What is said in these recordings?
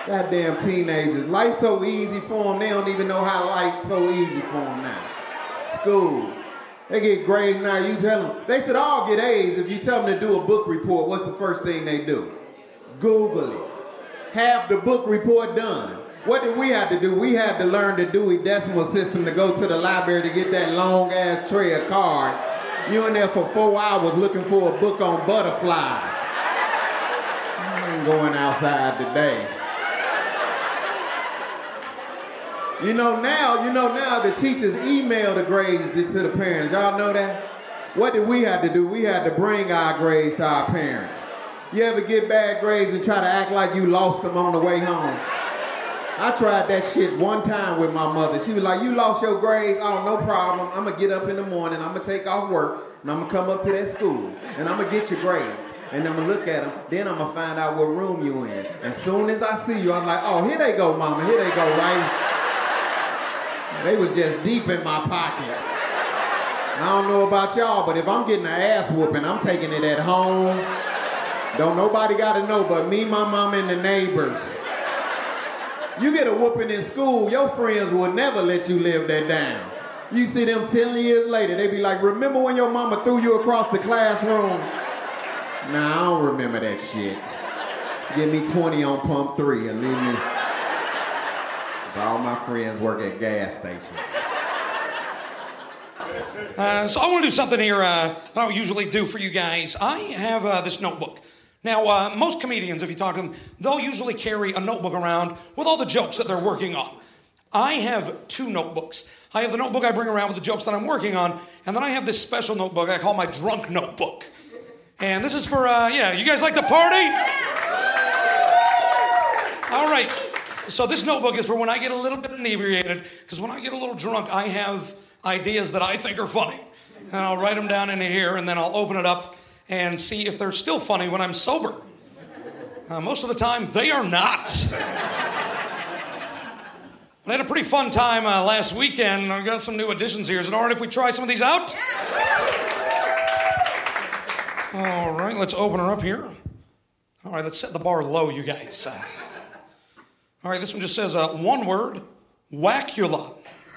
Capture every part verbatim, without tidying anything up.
Goddamn teenagers. Life's so easy for them, they don't even know how life's so easy for them now. School. They get grades now, you tell them. They should all get A's. If you tell them to do a book report, what's the first thing they do? Google it. Have the book report done. What did we have to do? We had to learn the Dewey Decimal System to go to the library to get that long-ass tray of cards. You in there for four hours looking for a book on butterflies. I ain't going outside today. You know now, you know now the teachers email the grades to the parents. Y'all know that? What did we have to do? We had to bring our grades to our parents. You ever get bad grades and try to act like you lost them on the way home? I tried that shit one time with my mother. She was like, you lost your grades? Oh, no problem. I'm going to get up in the morning, I'm going to take off work, and I'm going to come up to that school, and I'm going to get your grades. And I'm going to look at them, then I'm going to find out what room you in. As soon as I see you, I'm like, oh, here they go, mama, here they go, right? They was just deep in my pocket. I don't know about y'all, but if I'm getting an ass whooping, I'm taking it at home. Don't nobody got to know but me, my mom, and the neighbors. You get a whooping in school, your friends will never let you live that down. You see them ten years later, they be like, remember when your mama threw you across the classroom? Nah, I don't remember that shit. Give me twenty on pump three and leave me. All my friends work at gas stations. Uh, so I want to do something here uh, that I don't usually do for you guys. I have uh, this notebook. Now, uh, most comedians, if you talk to them, they'll usually carry a notebook around with all the jokes that they're working on. I have two notebooks. I have the notebook I bring around with the jokes that I'm working on, and then I have this special notebook I call my drunk notebook. And this is for, uh, yeah, you guys like to party? All right. So this notebook is for when I get a little bit inebriated, because when I get a little drunk, I have ideas that I think are funny. And I'll write them down in here, and then I'll open it up and see if they're still funny when I'm sober. Uh, most of the time, they are not. I had a pretty fun time uh, last weekend. I got some new additions here. Is it all right if we try some of these out? All right, let's open her up here. All right, let's set the bar low, you guys. Uh, all right, this one just says uh, one word, Whackula.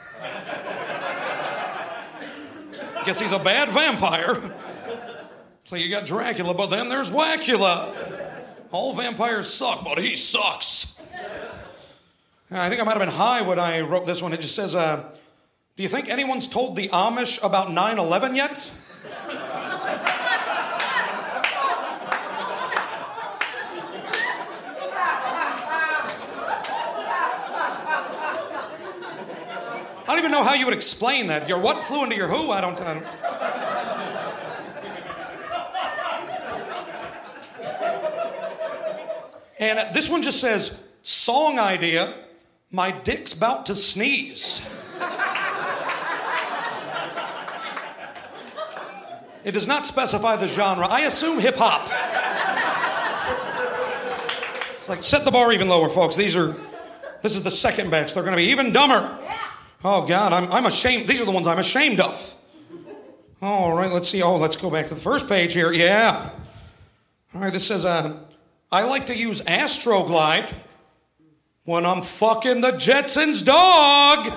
Guess he's a bad vampire. So you got Dracula, but then there's Whackula. All vampires suck, but he sucks. I think I might have been high when I wrote this one. It just says, uh, do you think anyone's told the Amish about nine eleven yet? I don't even know how you would explain that. Your what flew into your who? I don't... I don't... And uh, this one just says, song idea, my dick's about to sneeze. It does not specify the genre. I assume hip hop. It's like, set the bar even lower, folks. These are, this is the second batch. They're going to be even dumber. Oh, God, I'm, I'm ashamed. These are the ones I'm ashamed of. All right, let's see. Oh, let's go back to the first page here. Yeah. All right, this says, uh, I like to use Astroglide when I'm fucking the Jetsons' dog.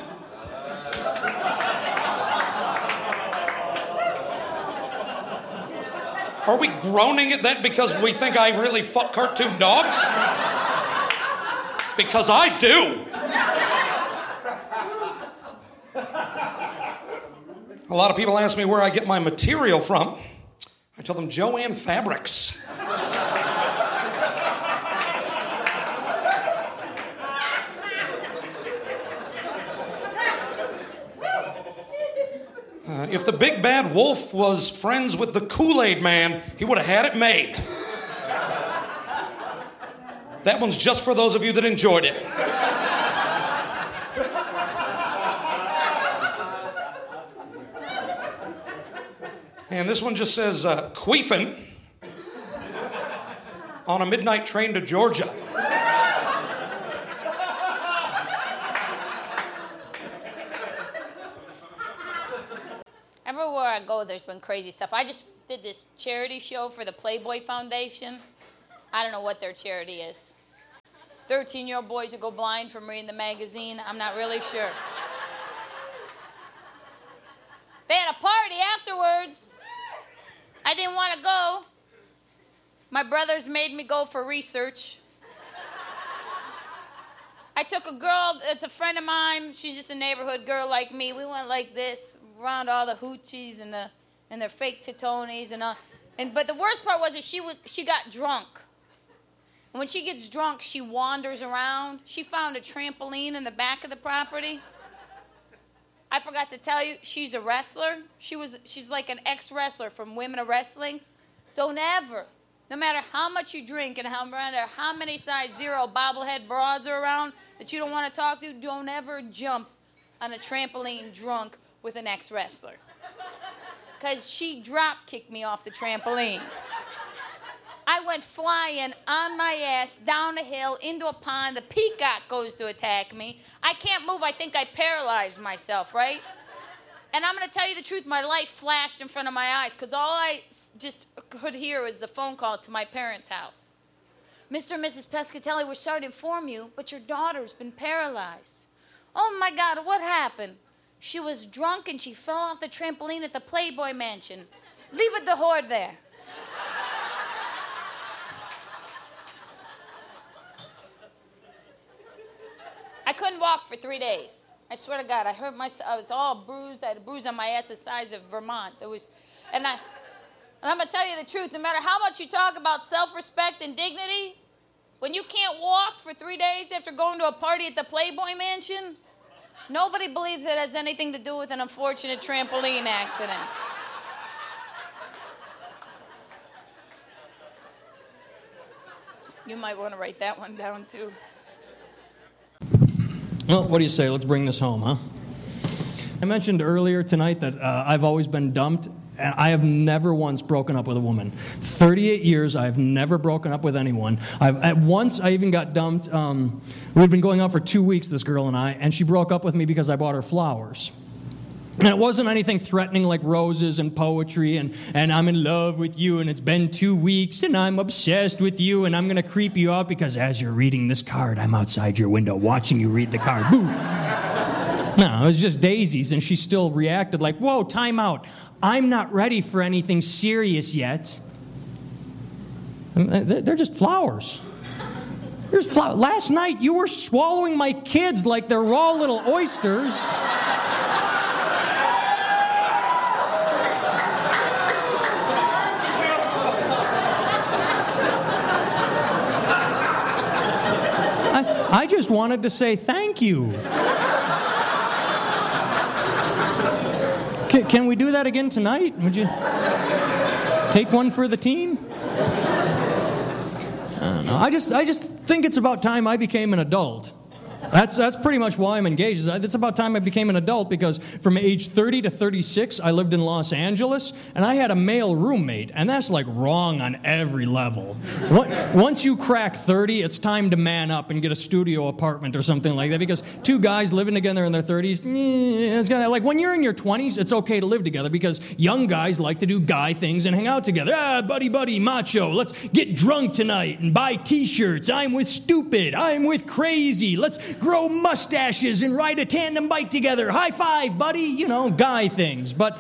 Are we groaning at that because we think I really fuck cartoon dogs? Because I do. A lot of people ask me where I get my material from. I tell them Joann Fabrics. Uh, if the big bad wolf was friends with the Kool-Aid man, he would have had it made. That one's just for those of you that enjoyed it. And this one just says, uh, queefing on a midnight train to Georgia. Everywhere I go, there's been crazy stuff. I just did this charity show for the Playboy Foundation. I don't know what their charity is. thirteen-year-old boys who go blind from reading the magazine. I'm not really sure. They had a party afterwards. I didn't want to go. My brothers made me go for research. I took a girl, it's a friend of mine. She's just a neighborhood girl like me. We went like this, around all the hoochies and the and their fake titonis and all. And but the worst part was that she would, she got drunk. And when she gets drunk, she wanders around. She found a trampoline in the back of the property. I forgot to tell you, she's a wrestler. She was she's like an ex-wrestler from Women of Wrestling. Don't ever, no matter how much you drink and how, no matter how many size zero bobblehead broads are around that you don't want to talk to, don't ever jump on a trampoline drunk with an ex-wrestler. Because she drop-kicked me off the trampoline. I went flying on my ass down a hill into a pond. The peacock goes to attack me. I can't move. I think I paralyzed myself, right? And I'm going to tell you the truth. My life flashed in front of my eyes because all I just could hear was the phone call to my parents' house. Mister and Missus Pescatelli, we're sorry to inform you, but your daughter's been paralyzed. Oh, my God, what happened? She was drunk and she fell off the trampoline at the Playboy Mansion. Leave it the horde there. I couldn't walk for three days. I swear to God, I hurt myself. I was all bruised. I had a bruise on my ass the size of Vermont. There was, and I, and I'm gonna tell you the truth. No matter how much you talk about self-respect and dignity, when you can't walk for three days after going to a party at the Playboy Mansion, nobody believes it has anything to do with an unfortunate trampoline accident. You might want to write that one down too. Well, what do you say? Let's bring this home, huh? I mentioned earlier tonight that uh, I've always been dumped, and I have never once broken up with a woman. thirty-eight years, I've never broken up with anyone. I've, at once, I even got dumped. Um, we'd been going out for two weeks, this girl and I, and she broke up with me because I bought her flowers. And it wasn't anything threatening like roses and poetry and, and I'm in love with you and it's been two weeks and I'm obsessed with you and I'm going to creep you out because as you're reading this card, I'm outside your window watching you read the card. Boom. No, it was just daisies and she still reacted like, whoa, time out. I'm not ready for anything serious yet. They're just flowers. There's flower. Last night you were swallowing my kids like they're raw little oysters. I just wanted to say thank you. Can, can we do that again tonight? Would you take one for the team? I don't know. I just, I just think it's about time I became an adult. That's that's pretty much why I'm engaged. It's about time I became an adult because from age thirty to thirty-six, I lived in Los Angeles, and I had a male roommate, and that's like wrong on every level. Once you crack thirty, it's time to man up and get a studio apartment or something like that because two guys living together in their thirties, it's gonna, like when you're in your twenties, it's okay to live together because young guys like to do guy things and hang out together. Ah, buddy, buddy, macho, let's get drunk tonight and buy t-shirts. I'm with stupid. I'm with crazy. Let's grow mustaches and ride a tandem bike together. High five, buddy. You know, guy things. But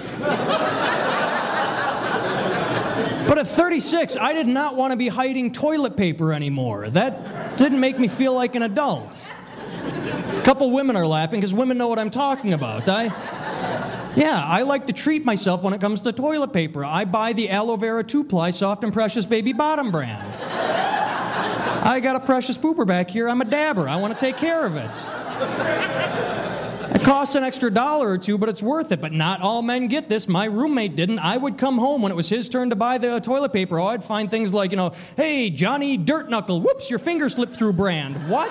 but at thirty-six, I did not want to be hiding toilet paper anymore. That didn't make me feel like an adult. A couple women are laughing because women know what I'm talking about. I, yeah, I like to treat myself when it comes to toilet paper. I buy the aloe vera two-ply soft and precious baby bottom brand. I got a precious pooper back here. I'm a dabber. I want to take care of it. It costs an extra dollar or two, but it's worth it. But not all men get this. My roommate didn't. I would come home when it was his turn to buy the toilet paper. Oh, I'd find things like, you know, hey, Johnny Dirt Knuckle, whoops, your finger slipped through brand. What?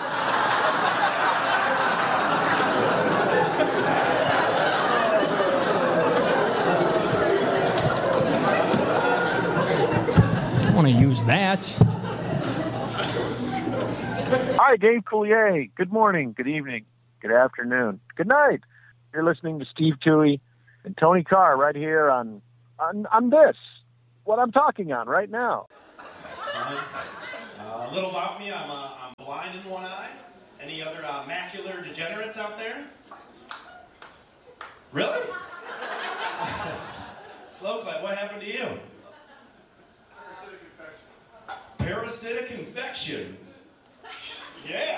I don't want to use that. Hi, Dave Coulier. Good morning, good evening, good afternoon, good night. You're listening to Steve Toohey and Tony Carr right here on, on, on this, what I'm talking on right now. Uh, little about me, I'm, uh, I'm blind in one eye. Any other uh, macular degenerates out there? Really? Slow clap, what happened to you? Parasitic infection. Parasitic infection? Yeah.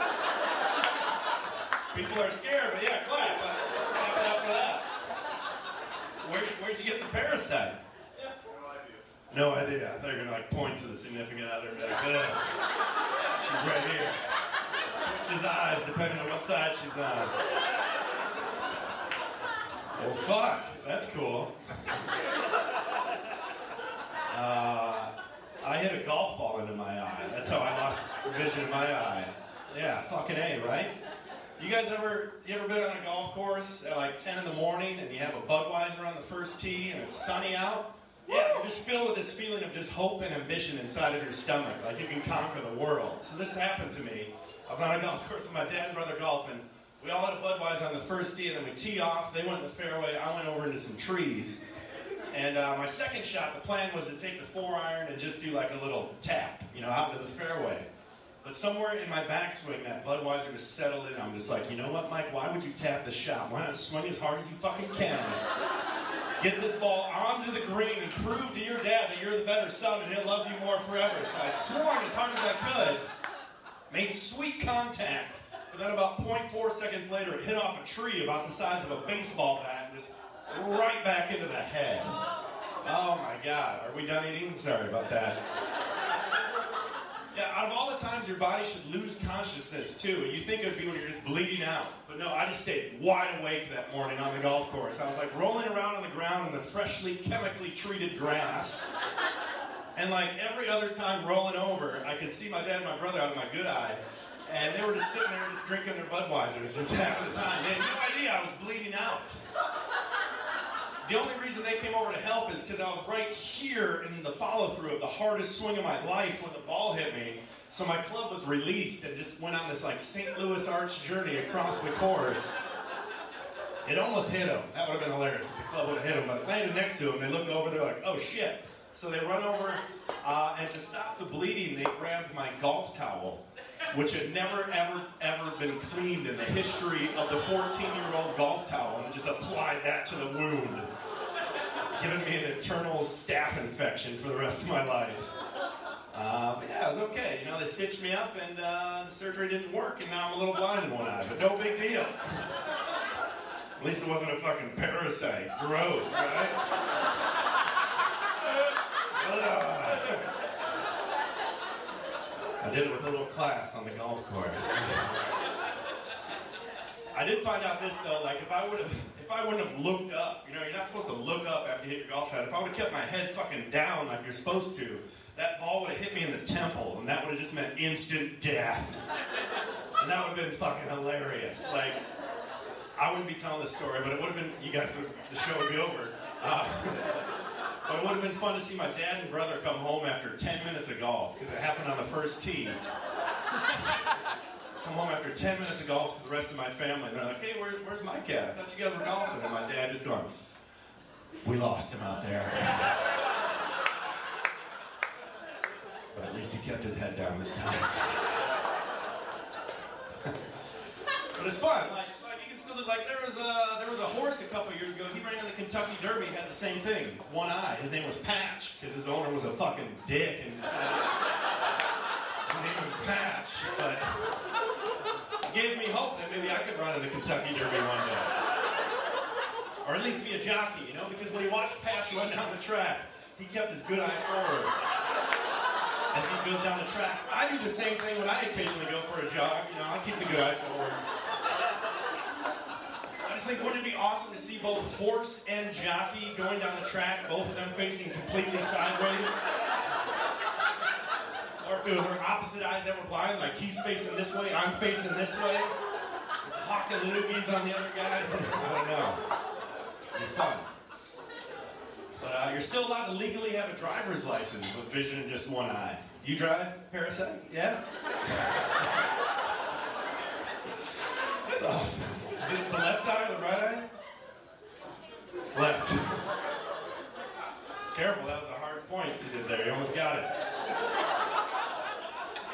People are scared, but yeah, clap. Clap it up for that. Where, where'd you get the parasite? No idea. I thought you were going to like point to the significant other and be like, ugh. She's right here. Switches eyes depending on what side she's on. Well, fuck. That's cool. Uh, I hit a golf ball into my eye. That's how I lost vision in my eye. Yeah, fucking A, right? You guys ever, you ever been on a golf course at like ten in the morning and you have a Budweiser on the first tee and it's sunny out? Yeah, you're just filled with this feeling of just hope and ambition inside of your stomach, like you can conquer the world. So this happened to me. I was on a golf course with my dad and brother golfing. We all had a Budweiser on the first tee, and then we tee off. They went in the fairway. I went over into some trees. And uh, my second shot, the plan was to take the four iron and just do like a little tap, you know, out into the fairway. But somewhere in my backswing, that Budweiser just settled in. I'm just like, you know what, Mike? Why would you tap the shot? Why not swing as hard as you fucking can? Get this ball onto the green and prove to your dad that you're the better son and he'll love you more forever. So I swung as hard as I could, made sweet contact, but then about zero point four seconds later, it hit off a tree about the size of a baseball bat and just right back into the head. Oh my God. Are we done eating? Sorry about that. Yeah, out of all the times your body should lose consciousness too, you think it would be when you're just bleeding out. But no, I just stayed wide awake that morning on the golf course. I was like rolling around on the ground in the freshly chemically treated grass. And like every other time rolling over, I could see my dad and my brother out of my good eye. And they were just sitting there just drinking their Budweisers, just having the time. They had no idea I was bleeding out. The only reason they came over to help is because I was right here in the follow-through of the hardest swing of my life when the ball hit me. So my club was released and just went on this like Saint Louis Arch journey across the course. It almost hit him. That would have been hilarious if the club would have hit him. But it landed next to him. They looked over, they're like, oh shit. So they run over, uh, and to stop the bleeding, they grabbed my golf towel, which had never, ever, ever been cleaned in the history of the fourteen-year-old golf towel, and just applied that to the wound, giving me an eternal staph infection for the rest of my life. Uh, but yeah, it was okay. You know, they stitched me up, and uh, the surgery didn't work, and now I'm a little blind in one eye, but no big deal. At least it wasn't a fucking parasite. Gross, right? I did it with a little class on the golf course. I did find out this though, like if I would have, if I wouldn't have looked up, you know, you're not supposed to look up after you hit your golf shot. If I would have kept my head fucking down like you're supposed to, that ball would have hit me in the temple, and that would have just meant instant death. And that would have been fucking hilarious. Like, I wouldn't be telling this story, but it would have been, you guys, would, the show would be over. Uh, But it would have been fun to see my dad and brother come home after ten minutes of golf, because it happened on the first tee. Come home after ten minutes of golf to the rest of my family, and they're like, hey, where, where's Mike at? I thought you guys were golfing. And my dad just going, we lost him out there. But at least he kept his head down this time. But it's fun. Like, Like there was a there was a horse a couple years ago. He ran in the Kentucky Derby. Had the same thing. One eye. His name was Patch because his owner was a fucking dick and decided to name him Patch. But it gave me hope that maybe I could run in the Kentucky Derby one day, or at least be a jockey. You know, because when he watched Patch run down the track, he kept his good eye forward as he goes down the track. I do the same thing when I occasionally go for a jog. You know, I keep the good eye forward. I just think, wouldn't it be awesome to see both horse and jockey going down the track, both of them facing completely sideways? Or if it was our opposite eyes that were blind, like he's facing this way, I'm facing this way. There's hawking loogies on the other guys. I don't know. It'd be fun. But uh, you're still allowed to legally have a driver's license with vision in just one eye. You drive, Parasites? Yeah? That's awesome. Is it the left eye or the right eye? Left. Careful, that was a hard point you did there. You almost got it.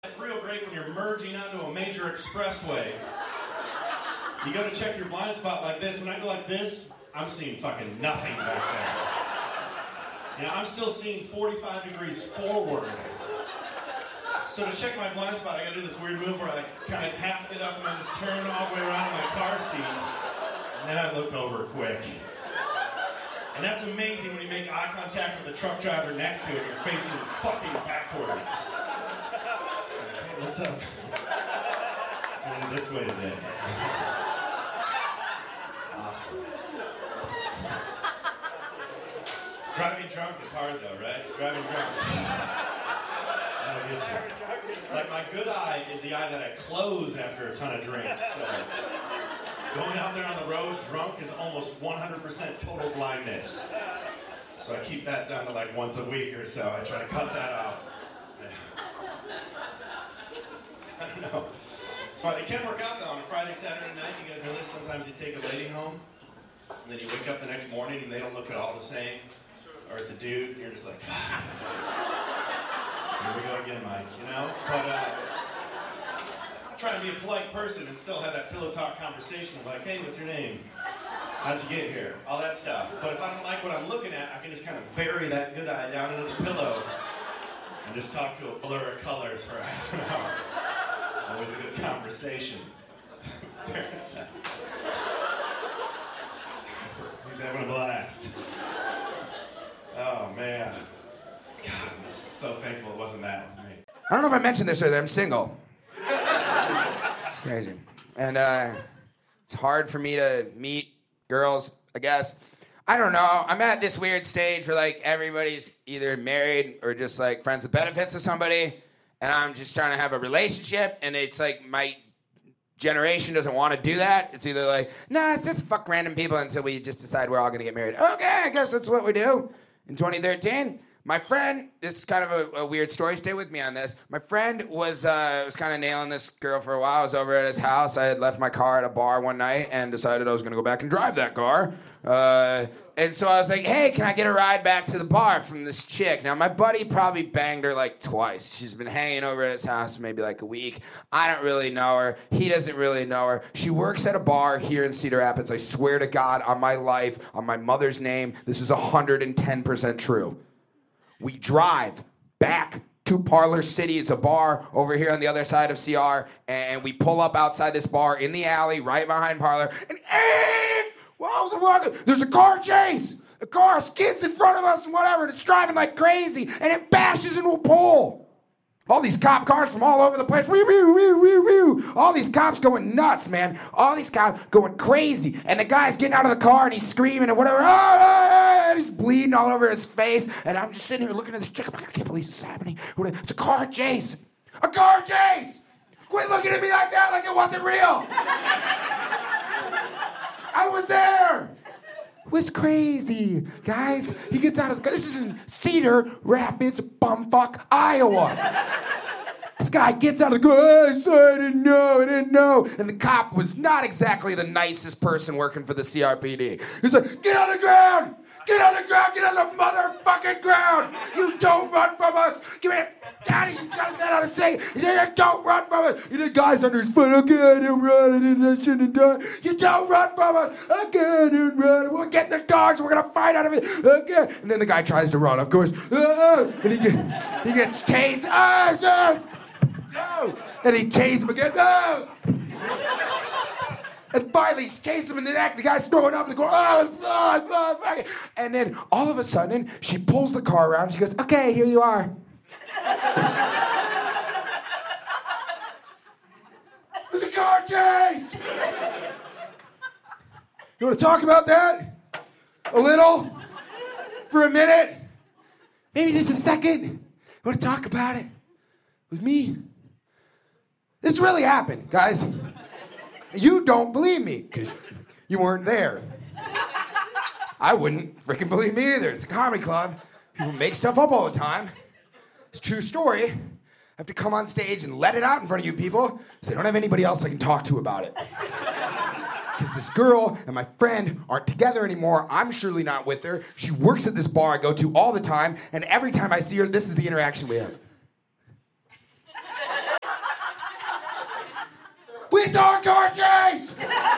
It's real great when you're merging onto a major expressway. You go to check your blind spot like this. When I go like this, I'm seeing fucking nothing back there. You know, I'm still seeing forty-five degrees forward. So to check my blind spot, I gotta do this weird move where I kind of half it up and then just turn all the way around in my car seat. And then I look over quick. And that's amazing when you make eye contact with the truck driver next to it and you're facing fucking backwards. So, hey, what's up? Doing it this way today. Awesome. Driving drunk is hard though, right? Driving drunk. That'll get you. Like my good eye is the eye that I close after a ton of drinks. So going out there on the road drunk is almost one hundred percent total blindness. So I keep that down to like once a week or so. I try to cut that out. I don't know. It's fun. It can work out though. On a Friday, Saturday night, you guys know this, sometimes you take a lady home, and then you wake up the next morning and they don't look at all the same. Or it's a dude, and you're just like, here we go again, Mike, you know? But uh, I try to be a polite person and still have that pillow talk conversation of like, hey, what's your name? How'd you get here? All that stuff. But if I don't like what I'm looking at, I can just kind of bury that good eye down into the pillow and just talk to a blur of colors for half an hour. It's always a good conversation. He's having a blast. Oh, man. God, I'm so thankful it wasn't that with me. I don't know if I mentioned this earlier. I'm single. Crazy. And uh, it's hard for me to meet girls, I guess. I don't know. I'm at this weird stage where, like, everybody's either married or just, like, friends with benefits with somebody. And I'm just trying to have a relationship. And it's, like, my generation doesn't want to do that. It's either like, nah, it's just fuck random people until we just decide we're all going to get married. Okay, I guess that's what we do. In twenty thirteen, my friend, this is kind of a, a weird story, stay with me on this. My friend was uh, was kind of nailing this girl for a while. I was over at his house. I had left my car at a bar one night and decided I was going to go back and drive that car. Uh, and so I was like, hey, can I get a ride back to the bar from this chick? Now, my buddy probably banged her like twice. She's been hanging over at his house for maybe like a week. I don't really know her. He doesn't really know her. She works at a bar here in Cedar Rapids. I swear to God, on my life, on my mother's name, this is one hundred ten percent true. We drive back to Parlor City. It's a bar over here on the other side of C R. And we pull up outside this bar in the alley right behind Parlor. And, and well, there's a car chase. A car skids in front of us and whatever. And it's driving like crazy. And it bashes into a pole. All these cop cars from all over the place. Wee, wee, wee, wee, wee. All these cops going nuts, man. All these cops going crazy. And the guy's getting out of the car and he's screaming and whatever. And he's bleeding all over his face. And I'm just sitting here looking at this chick. I'm like, I can't believe this is happening. It's a car chase. A car chase. Quit looking at me like that like it wasn't real. I was there. It was crazy. Guys, he gets out of the car. This is in Cedar Rapids, bumfuck, Iowa. This guy gets out of the car. Oh, sorry, I didn't know, I didn't know. And the cop was not exactly the nicest person working for the C R P D. He's like, get on the ground! Get on the ground! Get on the motherfucking ground! You don't run from us! Give me it! Daddy, you gotta say how to say it! He said, don't run from us! And the guy's under his foot. Okay, I didn't run. I didn't, I shouldn't have done it. You don't run from us! Okay, I didn't run. We'll get the dogs. We're gonna fight out of it. Okay. And then the guy tries to run, of course. Ah, and he, get, he gets tased. Ah, no! No! And he tased him again. No! And finally, he's chasing him in the neck. The guy's throwing up and going, oh, oh, oh, oh. And then all of a sudden, she pulls the car around. And she goes, okay, here you are. There's a car chase! You want to talk about that? A little? For a minute? Maybe just a second? You want to talk about it? With me? This really happened, guys. You don't believe me, because you weren't there. I wouldn't freaking believe me either. It's a comedy club. People make stuff up all the time. It's a true story. I have to come on stage and let it out in front of you people, so I don't have anybody else I can talk to about it. Because this girl and my friend aren't together anymore. I'm surely not with her. She works at this bar I go to all the time, and every time I see her, this is the interaction we have. saw a car chase!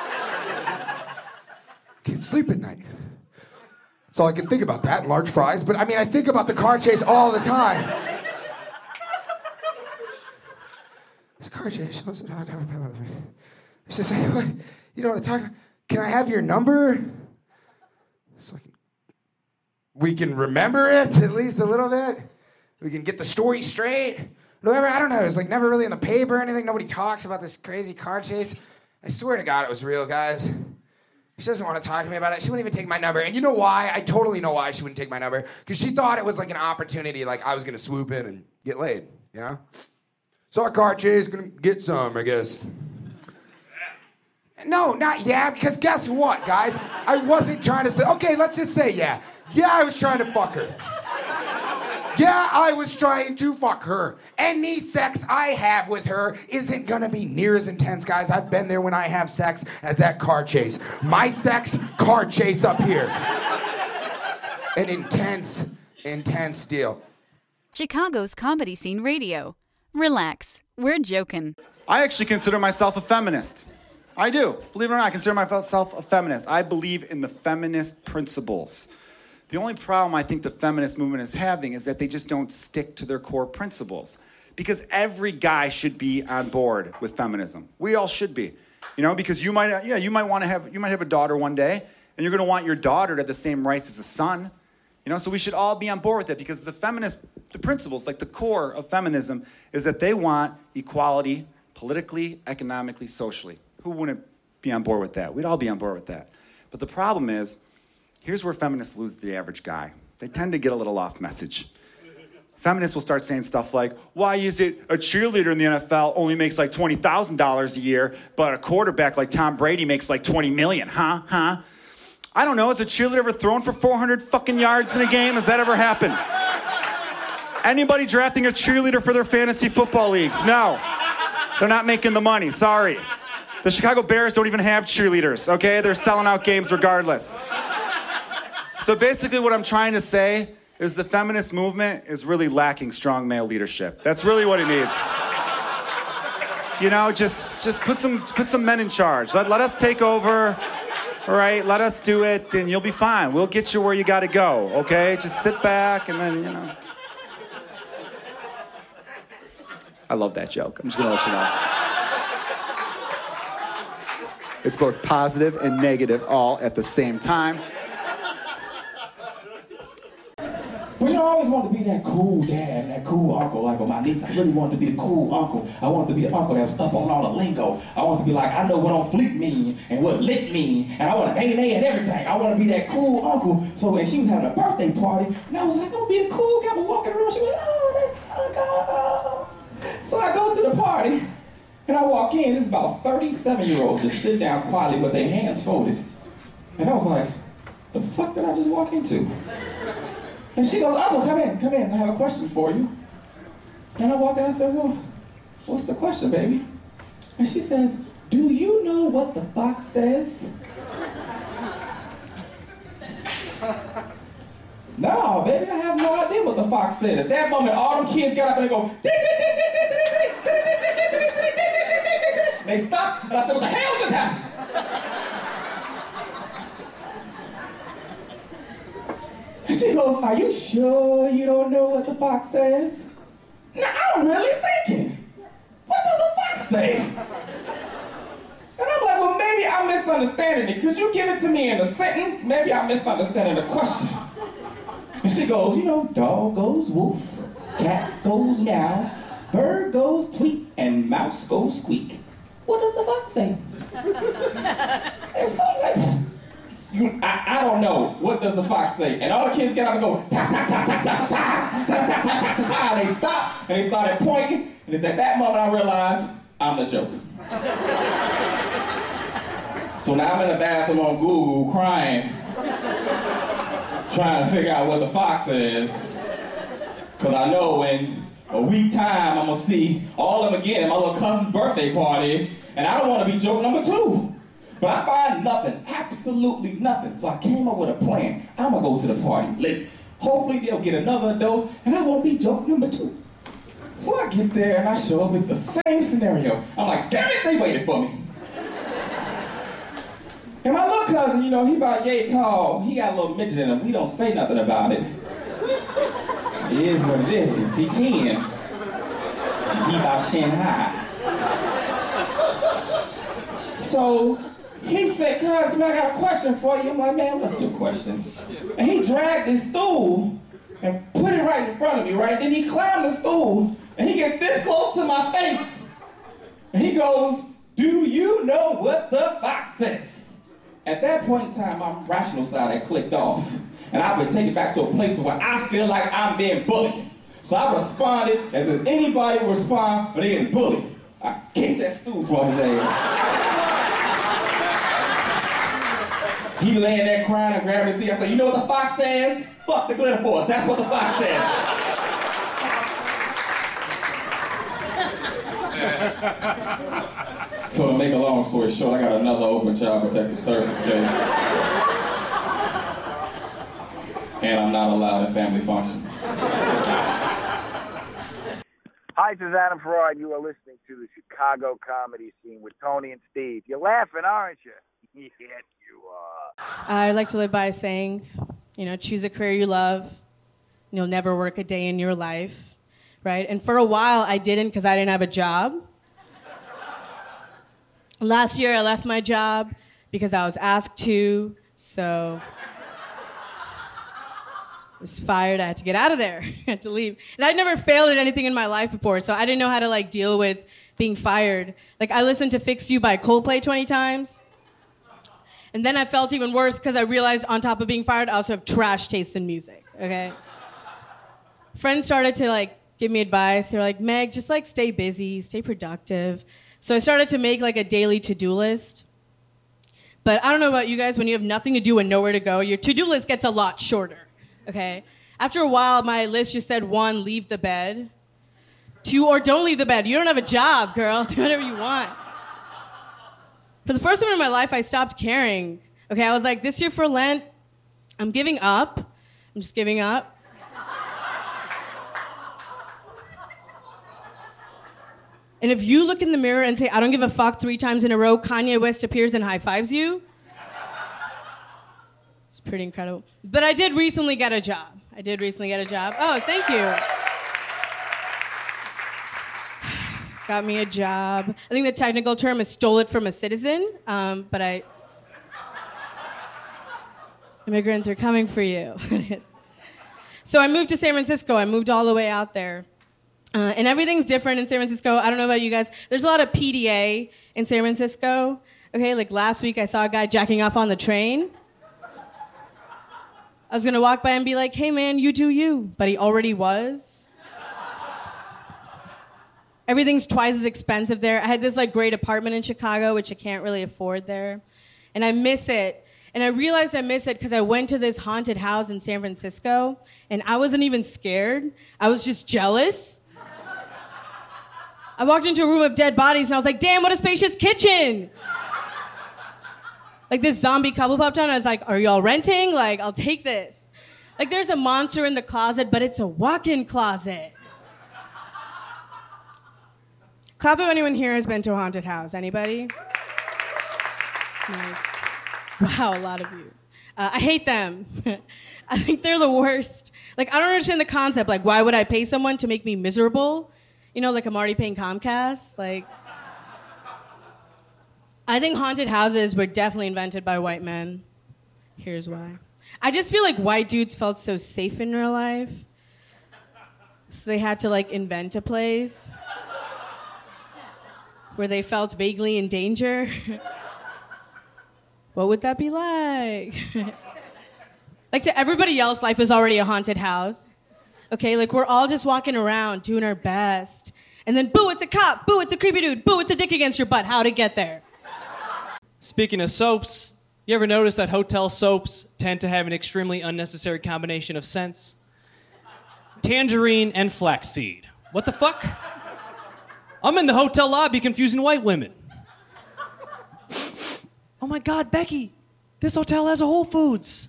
Can't sleep at night. That's all I can think about, that and large fries. But I mean, I think about the car chase all the time. This car chase. She says, hey, what? You know what I'm talking about? Can I have your number? So we can remember it at least a little bit. We can get the story straight. Whatever, I don't know. It's like never really in the paper or anything. Nobody talks about this crazy car chase. I swear to God it was real, guys. She doesn't want to talk to me about it. She wouldn't even take my number. And you know why? I totally know why she wouldn't take my number. Because she thought it was like an opportunity, like I was going to swoop in and get laid, you know? Saw a car chase, gonna get some, I guess. No, not yeah, because guess what, guys? I wasn't trying to say, okay, let's just say yeah. Yeah, I was trying to fuck her. Yeah, I was trying to fuck her. Any sex I have with her isn't gonna be near as intense, guys. I've been there when I have sex as that car chase. My sex, car chase up here. An intense, intense deal. Chicago's Comedy Scene Radio. Relax, we're joking. I actually consider myself a feminist. I do. Believe it or not, I consider myself a feminist. I believe in the feminist principles. The only problem I think the feminist movement is having is that they just don't stick to their core principles. Because every guy should be on board with feminism. We all should be. You know, because you might, yeah, you might want to have, you might have a daughter one day, and you're going to want your daughter to have the same rights as a son. You know, so we should all be on board with it, because the feminist, the principles, like the core of feminism, is that they want equality politically, economically, socially. Who wouldn't be on board with that? We'd all be on board with that. But the problem is, here's where feminists lose the average guy. They tend to get a little off message. Feminists will start saying stuff like, why is it a cheerleader in the N F L only makes like twenty thousand dollars a year, but a quarterback like Tom Brady makes like twenty million dollars, huh? Huh? I don't know, has a cheerleader ever thrown for four hundred fucking yards in a game? Has that ever happened? Anybody drafting a cheerleader for their fantasy football leagues? No. They're not making the money, sorry. The Chicago Bears don't even have cheerleaders, okay? They're selling out games regardless. So basically what I'm trying to say is the feminist movement is really lacking strong male leadership. That's really what it needs. You know, just just put some put some men in charge. Let, let us take over, all right? Let us do it, and you'll be fine. We'll get you where you got to go, okay? Just sit back, and then, you know. I love that joke. I'm just going to let you know. It's both positive and negative all at the same time. But you know, I always wanted to be that cool dad, that cool uncle, like with my niece. I really wanted to be the cool uncle. I wanted to be the uncle that was up on all the lingo. I wanted to be like, I know what on fleek mean and what lick mean, and I want to nay nay and everything. I want to be that cool uncle. So when she was having a birthday party, and I was like, I'll be the cool guy, but walking around, she was like, oh, that's uncle. So I go to the party, and I walk in, this is about thirty-seven-year-olds just sit down quietly with their hands folded. And I was like, the fuck did I just walk into? And she goes, Uncle, come in, come in, I have a question for you. And I walk in, I said, well, what's the question, baby? And she says, do you know what the fox says? No, baby, I have no idea what the fox said. At that moment, all them kids got up and they go, they stopped, and I said, what the hell just happened? And she goes, are you sure you don't know what the fox says? Now, I'm really thinking, what does a fox say? And I'm like, well, maybe I'm misunderstanding it. Could you give it to me in a sentence? Maybe I'm misunderstanding the question. And she goes, you know, dog goes woof, cat goes meow, bird goes tweet, and mouse goes squeak. What does the fox say? And so I'm like, you, I, I don't know. What does the fox say? And all the kids get up and go, ta ta ta ta ta ta ta ta ta ta ta ta. And they stop and they started pointing. And it's at that moment I realized I'm the joke. So now I'm in the bathroom on Google crying, trying to figure out what the fox is. Because I know in a week time I'm going to see all of them again at my little cousin's birthday party. And I don't want to be joke number two. But I find nothing, absolutely nothing. So I came up with a plan. I'm going to go to the party late. Hopefully they'll get another adult, and I won't be joke number two. So I get there, and I show up. It's the same scenario. I'm like, damn it, they waited for me. And my little cousin, you know, he about yay tall. He got a little midget in him. We don't say nothing about it. It is what it is. He ten. And he about shin high. So he said, cuz, man, I got a question for you. I'm like, man, what's your question? And he dragged his stool and put it right in front of me, right? Then he climbed the stool and he get this close to my face. And he goes, do you know what the box says? At that point in time, my rational side had clicked off. And I've been taken back to a place to where I feel like I'm being bullied. So I responded as if anybody would respond when they getting bullied. I kicked that stool from his ass. He laying there crying and grabbing his seat. I said, you know what the fox says? Fuck the glitter force. That's what the fox says. So to make a long story short, I got another open child protective services case. And I'm not allowed at family functions. Hi, this is Adam Freud. You are listening to the Chicago Comedy Scene with Tony and Steve. You're laughing, aren't you? Yes, you are. I'd like to live by saying, you know, choose a career you love. And you'll never work a day in your life, right? And for a while, I didn't because I didn't have a job. Last year, I left my job because I was asked to, so I was fired. I had to get out of there. I had to leave. And I'd never failed at anything in my life before, so I didn't know how to, like, deal with being fired. Like, I listened to Fix You by Coldplay twenty times. And then I felt even worse because I realized on top of being fired, I also have trash taste in music, okay? Friends started to, like, give me advice. They were like, Meg, just, like, stay busy, stay productive. So I started to make, like, a daily to-do list. But I don't know about you guys, when you have nothing to do and nowhere to go, your to-do list gets a lot shorter, okay? After a while, my list just said, one, leave the bed. Two, or don't leave the bed. You don't have a job, girl. Do whatever you want. For the first time in my life, I stopped caring. Okay, I was like, this year for Lent, I'm giving up. I'm just giving up. And if you look in the mirror and say, I don't give a fuck three times in a row, Kanye West appears and high-fives you. It's pretty incredible. But I did recently get a job. I did recently get a job. Oh, thank you. Got me a job. I think the technical term is stole it from a citizen, um, but I... Immigrants are coming for you. So I moved to San Francisco. I moved all the way out there. Uh, and everything's different in San Francisco. I don't know about you guys. There's a lot of P D A in San Francisco. Okay, like last week I saw a guy jacking off on the train. I was gonna walk by and be like, hey man, you do you. But he already was. Everything's twice as expensive there. I had this like great apartment in Chicago, which I can't really afford there. And I miss it. And I realized I miss it because I went to this haunted house in San Francisco, and I wasn't even scared. I was just jealous. I walked into a room of dead bodies, and I was like, damn, what a spacious kitchen. Like this zombie couple popped on, and I was like, are y'all renting? Like, I'll take this. Like there's a monster in the closet, but it's a walk-in closet. Clap if anyone here has been to a haunted house. Anybody? Nice. Wow, a lot of you. Uh, I hate them. I think they're the worst. Like, I don't understand the concept. Like, why would I pay someone to make me miserable? You know, like I'm already paying Comcast. Like, I think haunted houses were definitely invented by white men. Here's why. I just feel like white dudes felt so safe in real life. So they had to, like, invent a place where they felt vaguely in danger. What would that be like? Like to everybody else, life is already a haunted house. Okay, like we're all just walking around doing our best. And then boo, it's a cop. Boo, it's a creepy dude. Boo, it's a dick against your butt. How'd it get there? Speaking of soaps, you ever notice that hotel soaps tend to have an extremely unnecessary combination of scents? Tangerine and flaxseed. What the fuck? I'm in the hotel lobby confusing white women. Oh my God, Becky, this hotel has a Whole Foods.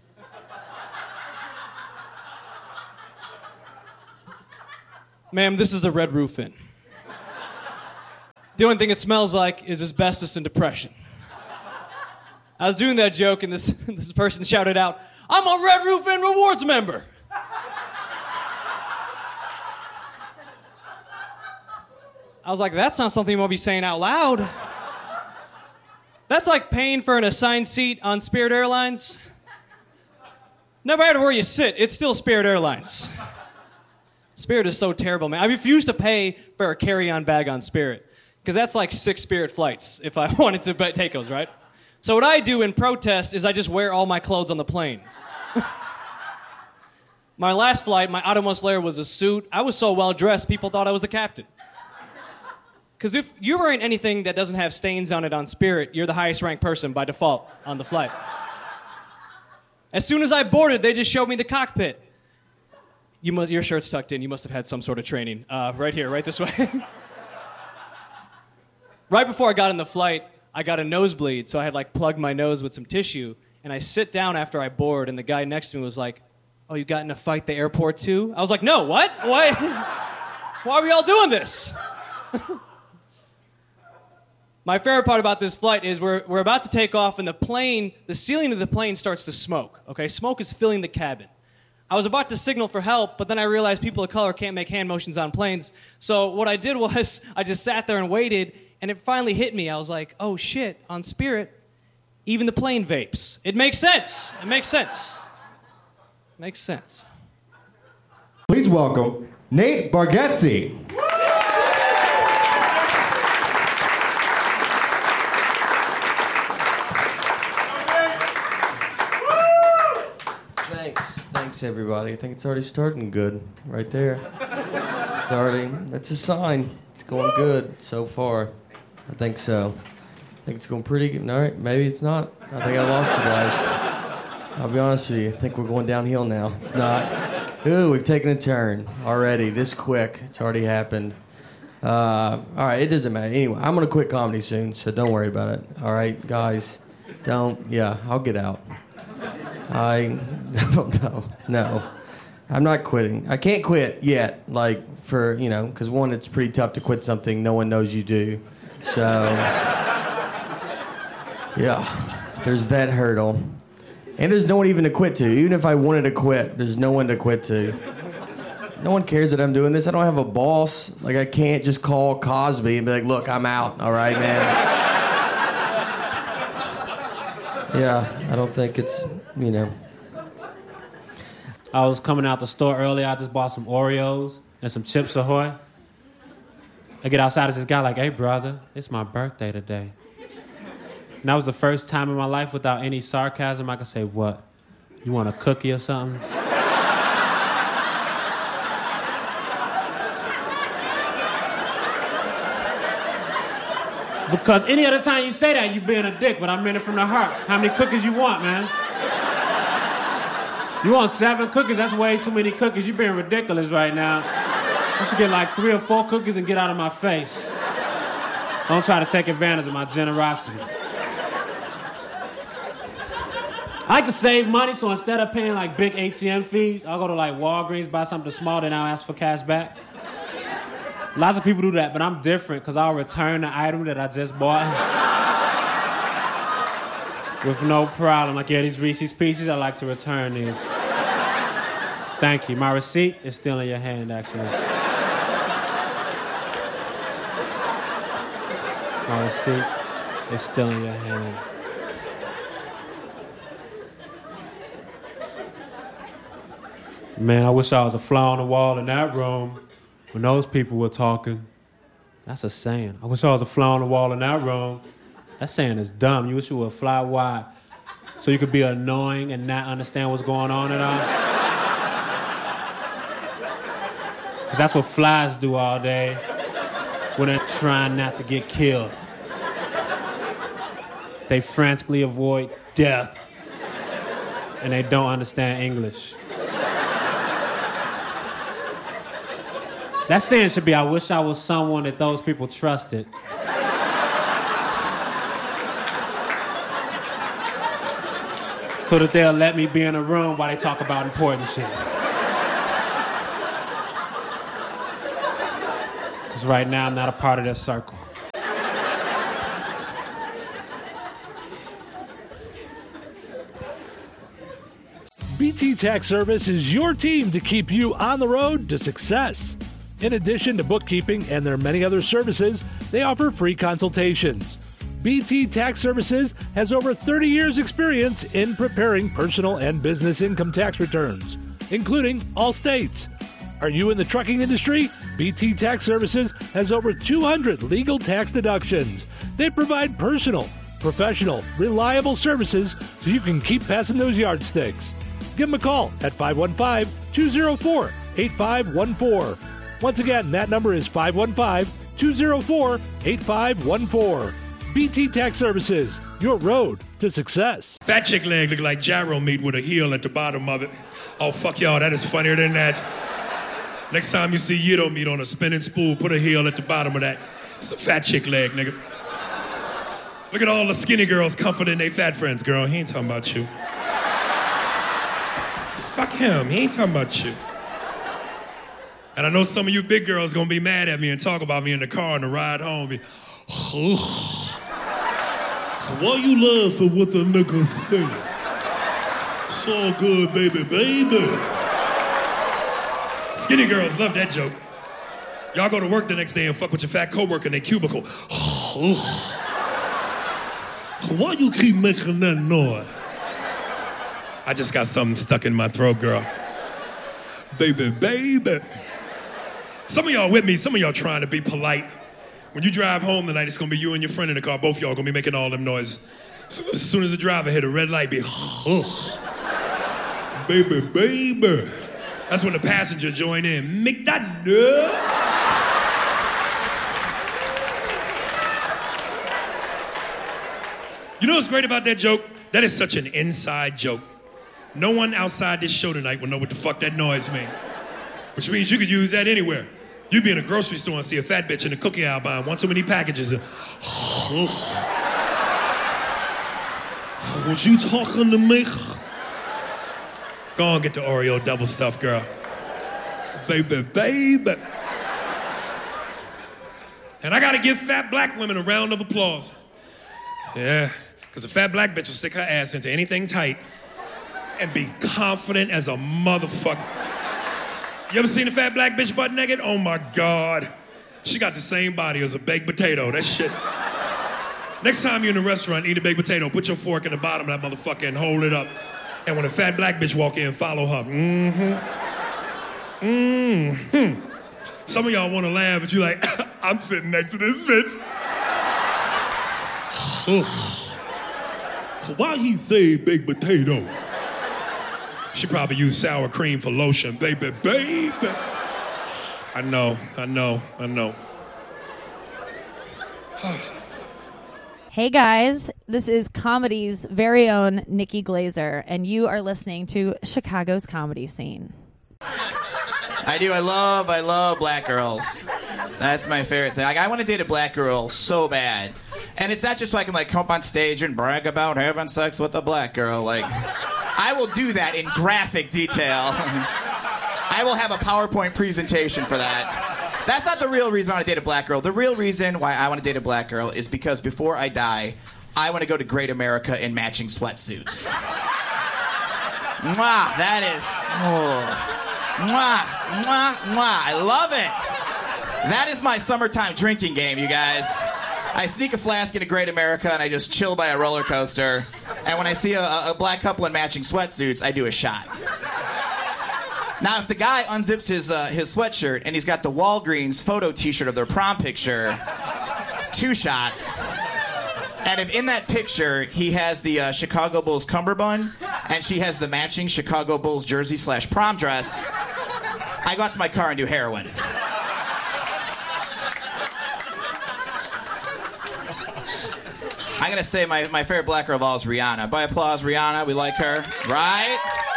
Ma'am, this is a Red Roof Inn. The only thing it smells like is asbestos and depression. I was doing that joke, and this, this person shouted out, "I'm a Red Roof Inn Rewards member." I was like, that's not something you want to be saying out loud. That's like paying for an assigned seat on Spirit Airlines. No matter where you sit, it's still Spirit Airlines. Spirit is so terrible, man. I refuse to pay for a carry-on bag on Spirit, because that's like six Spirit flights if I wanted to take those, right? So what I do in protest is I just wear all my clothes on the plane. My last flight, my outermost layer was a suit. I was so well-dressed, people thought I was the captain. Because if you're wearing anything that doesn't have stains on it on Spirit, you're the highest ranked person by default on the flight. As soon as I boarded, they just showed me the cockpit. You must, your shirt's tucked in. You must have had some sort of training. Uh, right here, right this way. Right before I got in the flight, I got a nosebleed, so I had like plugged my nose with some tissue. And I sit down after I board, and the guy next to me was like, "Oh, you got in a fight at the airport too?" I was like, "No, what? Why? Why are we all doing this?" My favorite part about this flight is we're, we're about to take off, and the plane, the ceiling of the plane starts to smoke, okay? Smoke is filling the cabin. I was about to signal for help, but then I realized people of color can't make hand motions on planes. So what I did was I just sat there and waited, and it finally hit me. I was like, oh shit, on Spirit, even the plane vapes. It makes sense. It makes sense. It makes sense. Please welcome Nate Bargatze. Thanks, thanks everybody. I think it's already starting good, right there. It's already, that's a sign. It's going good so far. I think so. I think it's going pretty good. All right, maybe it's not. I think I lost you guys. I'll be honest with you. I think we're going downhill now. It's not. Ooh, we've taken a turn already. This quick. It's already happened. Uh, all right, it doesn't matter. Anyway, I'm going to quit comedy soon, so don't worry about it. All right, guys. Don't. Yeah, I'll get out. I don't know. No. I'm not quitting. I can't quit yet. Like, for, you know, because one, it's pretty tough to quit something no one knows you do. So, yeah, there's that hurdle. And there's no one even to quit to. Even if I wanted to quit, there's no one to quit to. No one cares that I'm doing this. I don't have a boss. Like, I can't just call Cosby and be like, look, I'm out. All right, man. Yeah, I don't think it's, you know. I was coming out the store earlier. I just bought some Oreos and some Chips Ahoy. I get outside as this guy like, hey, brother, it's my birthday today. And that was the first time in my life without any sarcasm I could say, what? You want a cookie or something? Because any other time you say that, you're being a dick, but I meant it from the heart. How many cookies you want, man? You want seven cookies? That's way too many cookies. You're being ridiculous right now. You should get like three or four cookies and get out of my face. Don't try to take advantage of my generosity. I like to save money, so instead of paying like big A T M fees, I'll go to like Walgreens, buy something small, then I'll ask for cash back. Lots of people do that, but I'm different because I'll return the item that I just bought with no problem. Like, yeah, these Reese's Pieces, I like to return these. Thank you. My receipt is still in your hand, actually. My receipt is still in your hand. Man, I wish I was a fly on the wall in that room when those people were talking. That's a saying. I wish I was a fly on the wall in that room. That saying is dumb. You wish you were a fly wide so you could be annoying and not understand what's going on at all. Because that's what flies do all day when they're trying not to get killed. They frantically avoid death and they don't understand English. That saying should be, I wish I was someone that those people trusted. So that they'll let me be in a room while they talk about important shit. Because right now I'm not a part of their circle. B T Tax Service is your team to keep you on the road to success. In addition to bookkeeping and their many other services, they offer free consultations. B T Tax Services has over thirty years experience in preparing personal and business income tax returns, including all states. Are you in the trucking industry? B T Tax Services has over two hundred legal tax deductions. They provide personal, professional, reliable services so you can keep passing those yardsticks. Give them a call at five one five, two oh four, eight five one four. Once again, that number is five one five, two oh four, eight five one four. B T Tax Services, your road to success. Fat chick leg look like gyro meat with a heel at the bottom of it. Oh, fuck y'all, that is funnier than that. Next time you see Yido meat on a spinning spool, put a heel at the bottom of that. It's a fat chick leg, nigga. Look at all the skinny girls comforting their fat friends, girl. He ain't talking about you. Fuck him, he ain't talking about you. And I know some of you big girls gonna be mad at me and talk about me in the car on the ride home. Be, why you laughing at what the niggas say? It's all good, baby, baby. Skinny girls love that joke. Y'all go to work the next day and fuck with your fat coworker in their cubicle. Why you keep making that noise? I just got something stuck in my throat, girl. Baby, baby. Some of y'all with me, some of y'all trying to be polite. When you drive home tonight, it's gonna be you and your friend in the car. Both y'all gonna be making all them noises. So as soon as the driver hit a red light, be, baby, baby. That's when the passenger join in. Make that noise. You know what's great about that joke? That is such an inside joke. No one outside this show tonight will know what the fuck that noise means. Which means you could use that anywhere. You'd be in a grocery store and see a fat bitch in a cookie aisle buying one too many packages and... Was you talking to me? Go on, get the Oreo double stuff, girl. Baby, baby. And I gotta give fat black women a round of applause. Yeah, because a fat black bitch will stick her ass into anything tight and be confident as a motherfucker. You ever seen a fat black bitch butt naked? Oh my God. She got the same body as a baked potato. That shit. Next time you're in a restaurant, eat a baked potato, put your fork in the bottom of that motherfucker and hold it up. And when a fat black bitch walk in, follow her. Mm-hmm. Mm-hmm. Some of y'all want to laugh, but you're like, I'm sitting next to this bitch. Why he say baked potato? She probably used sour cream for lotion. Baby, baby. I know, I know, I know. Hey guys, this is comedy's very own Nikki Glazer, and you are listening to Chicago's Comedy Scene. I do. I love, I love black girls. That's my favorite thing. Like, I want to date a black girl so bad. And it's not just so I can, like, come up on stage and brag about having sex with a black girl. Like, I will do that in graphic detail. I will have a PowerPoint presentation for that. That's not the real reason I want to date a black girl. The real reason why I want to date a black girl is because before I die, I want to go to Great America in matching sweatsuits. Mwah, that is... Oh. Mwah, mwah, mwah. I love it. That is my summertime drinking game, you guys. I sneak a flask into Great America and I just chill by a roller coaster. And when I see a, a black couple in matching sweatsuits, I do a shot. Now, if the guy unzips his uh, his sweatshirt and he's got the Walgreens photo T-shirt of their prom picture, two shots. And if in that picture he has the uh, Chicago Bulls cummerbund and she has the matching Chicago Bulls jersey slash prom dress, I go out to my car and do heroin. I gotta say, my, my favorite black girl of all is Rihanna. By applause, Rihanna, we like her, right?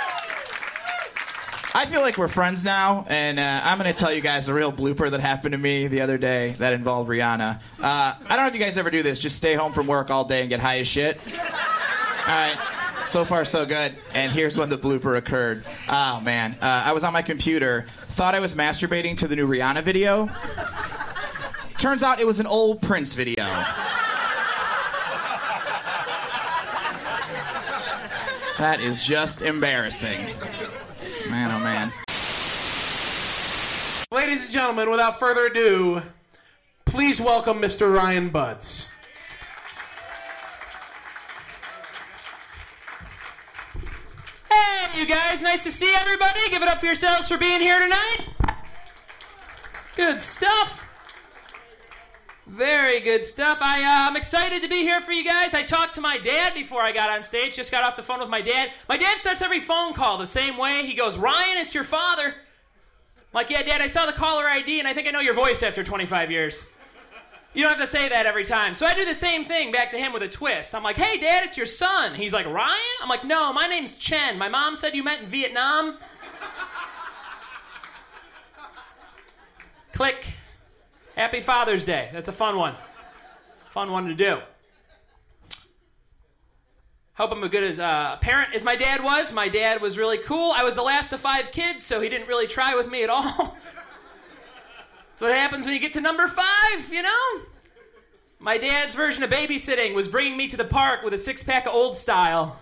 I feel like we're friends now, and uh, I'm going to tell you guys a real blooper that happened to me the other day that involved Rihanna. Uh, I don't know if you guys ever do this. Just stay home from work all day and get high as shit. All right. So far, so good. And here's when the blooper occurred. Oh, man. Uh, I was on my computer, thought I was masturbating to the new Rihanna video. Turns out it was an old Prince video. That is just embarrassing. Man, oh man. Ladies and gentlemen, without further ado, please welcome Mister Ryan Buds. Hey, you guys, nice to see everybody. Give it up for yourselves for being here tonight. Good stuff. Very good stuff. I, uh, I'm excited to be here for you guys. I talked to my dad before I got on stage. Just got off the phone with my dad. My dad starts every phone call the same way. He goes, Ryan, it's your father. I'm like, yeah, Dad, I saw the caller I D, and I think I know your voice after twenty-five years. You don't have to say that every time. So I do the same thing back to him with a twist. I'm like, hey, Dad, it's your son. He's like, Ryan? I'm like, no, my name's Chen. My mom said you met in Vietnam. Click. Happy Father's Day. That's a fun one. Fun one to do. Hope I'm as good as uh, a parent as my dad was. My dad was really cool. I was the last of five kids, so he didn't really try with me at all. That's what happens when you get to number five, you know? My dad's version of babysitting was bringing me to the park with a six-pack of Old Style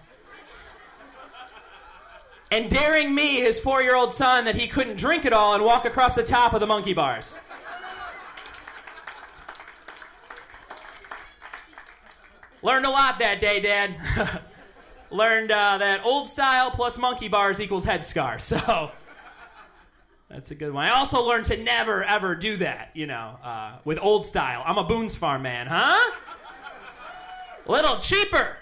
and daring me, his four-year-old son, that he couldn't drink it all and walk across the top of the monkey bars. Learned a lot that day, Dad. Learned uh, that Old Style plus monkey bars equals head scar, so that's a good one. I also learned to never, ever do that, you know, uh, with Old Style. I'm a Boone's Farm man, huh? Little cheaper.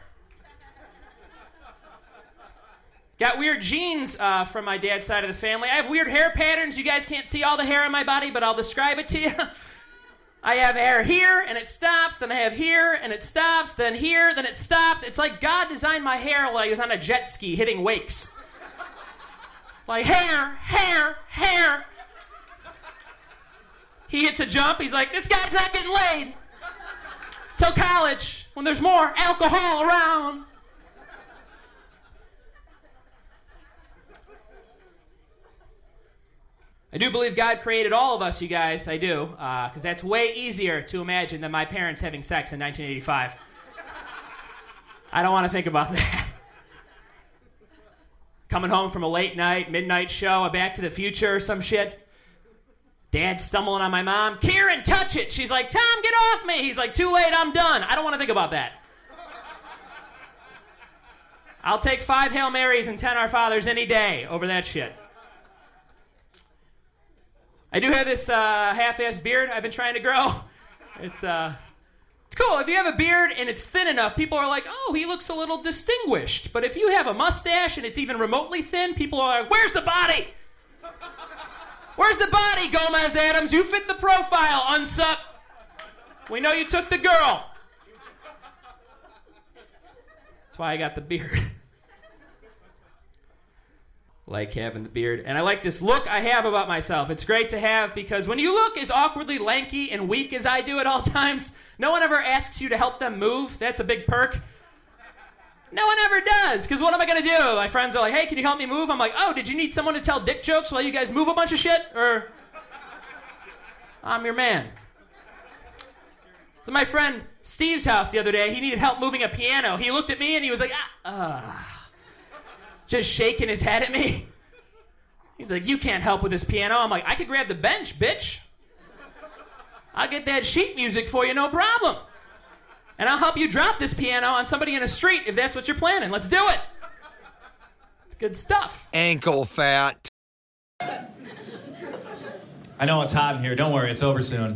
Got weird genes uh, from my dad's side of the family. I have weird hair patterns. You guys can't see all the hair on my body, but I'll describe it to you. I have hair here, and it stops. Then I have here, and it stops. Then here, then it stops. It's like God designed my hair while I was on a jet ski hitting wakes. Like, hair, hair, hair. He hits a jump. He's like, this guy's not getting laid till college when there's more alcohol around. I do believe God created all of us, you guys. I do. Because uh, that's way easier to imagine than my parents having sex in nineteen eighty-five. I don't want to think about that. Coming home from a late night, midnight show, a Back to the Future or some shit. Dad stumbling on my mom. Kieran, touch it. She's like, Tom, get off me. He's like, too late, I'm done. I don't want to think about that. I'll take five Hail Marys and ten Our Fathers any day over that shit. I do have this uh, half-assed beard I've been trying to grow. It's uh, it's cool. If you have a beard and it's thin enough, people are like, oh, he looks a little distinguished. But if you have a mustache and it's even remotely thin, people are like, where's the body? Where's the body, Gomez Adams? You fit the profile, unsup. We know you took the girl. That's why I got the beard. Like having the beard. And I like this look I have about myself. It's great to have because when you look as awkwardly lanky and weak as I do at all times, no one ever asks you to help them move. That's a big perk. No one ever does, because what am I going to do? My friends are like, hey, can you help me move? I'm like, oh, did you need someone to tell dick jokes while you guys move a bunch of shit? Or I'm your man. To my friend Steve's house the other day, he needed help moving a piano. He looked at me and he was like, ah, uh, just shaking his head at me. He's like, you can't help with this piano. I'm like, I could grab the bench, bitch. I'll get that sheet music for you, no problem. And I'll help you drop this piano on somebody in a street if that's what you're planning. Let's do it. It's good stuff. Ankle fat. I know it's hot in here. Don't worry, it's over soon.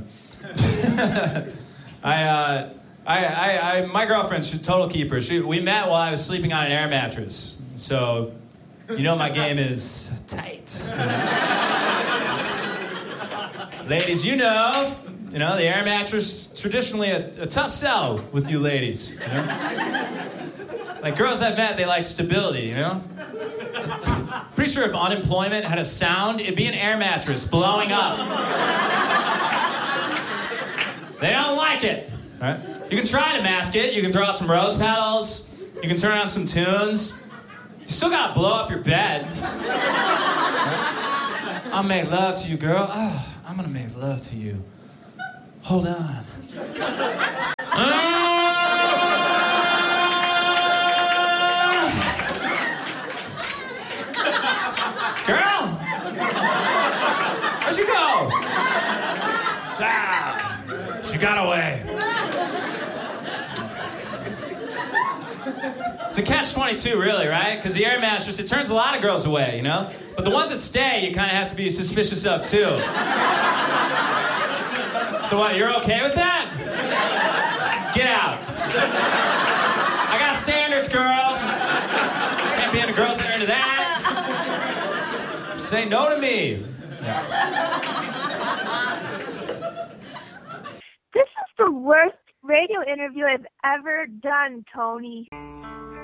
I, uh, I, I, I, my girlfriend's a total keeper. She, we met while I was sleeping on an air mattress. So, you know my game is tight. Ladies, you know, you know, the air mattress, traditionally a, a tough sell with you ladies, you know? Like, girls I've met, they like stability, you know? Pretty sure if unemployment had a sound, it'd be an air mattress blowing up. They don't like it, right? You can try to mask it. You can throw out some rose petals. You can turn on some tunes. You still gotta blow up your bed. Right? I'll make love to you, girl. Oh, I'm gonna make love to you. Hold on. She got away. It's a catch twenty-two, really, right? Because the air mattress, it turns a lot of girls away, you know? But the ones that stay, you kind of have to be suspicious of, too. So what, you're okay with that? Get out. I got standards, girl. Can't be into girls that are into that. Say no to me. This is the worst radio interview I've ever done, Tony.